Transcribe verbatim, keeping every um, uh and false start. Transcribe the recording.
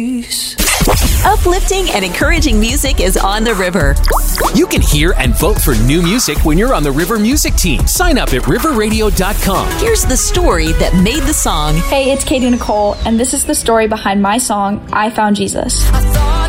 Uplifting and encouraging music is on the river. You can hear and vote for new music when you're on the River Music team. Sign up at river radio dot com. Here's the story that made the song. Hey, it's Katie Nicole, and this is the story behind my song, I Found Jesus. I thought